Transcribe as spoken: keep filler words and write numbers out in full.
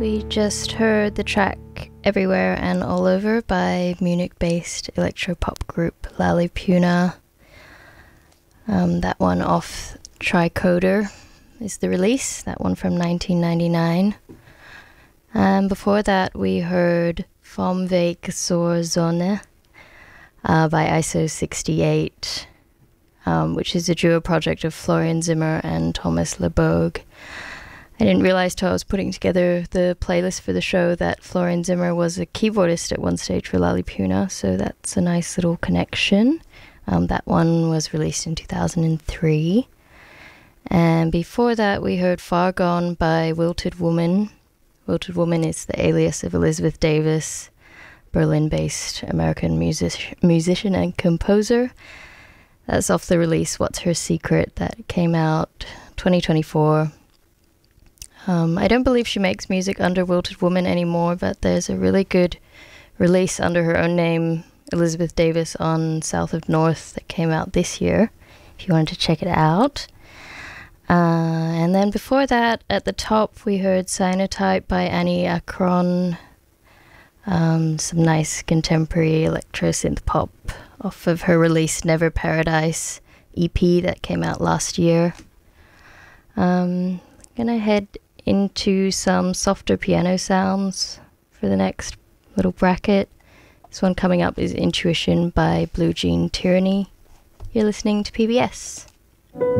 We just heard the track Everywhere and All Over by Munich-based electropop group Lalipuna. Um, that one off Tricoder is the release, that one from nineteen ninety-nine. And before that we heard Vom Weg zur Sonne uh, by I S O sixty-eight, um, which is a duo project of Florian Zimmer and Thomas Lebogue. I didn't realize till I was putting together the playlist for the show that Florian Zimmer was a keyboardist at one stage for Lalipuna, so that's a nice little connection. Um, that one was released in two thousand three. And before that we heard Far Gone by Wilted Woman. Wilted Woman is the alias of Elizabeth Davis, Berlin-based American music- musician and composer. That's off the release What's Her Secret that came out twenty twenty-four. Um, I don't believe she makes music under Wilted Woman anymore, but there's a really good release under her own name, Elizabeth Davis, on South of North that came out this year, if you wanted to check it out. Uh, and then before that, at the top, we heard Cyanotype by Annie Akron, um, some nice contemporary electro synth pop off of her release Never Paradise E P that came out last year. Um, gonna head into some softer piano sounds for the next little bracket. This one coming up is Intuition by Blue Jean Tyranny. You're listening to P B S.